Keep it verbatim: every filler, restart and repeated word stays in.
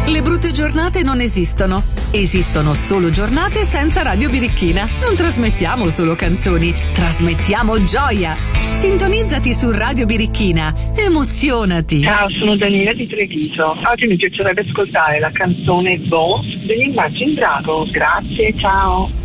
Le brutte giornate non esistono. Esistono solo giornate senza Radio Birichina. Non trasmettiamo solo canzoni, trasmettiamo gioia. Sintonizzati su Radio Birichina. Emozionati. Ciao, sono Daniela di Treviso. Oggi mi piacerebbe ascoltare la canzone Boss degli Imagine Dragons. Grazie, ciao.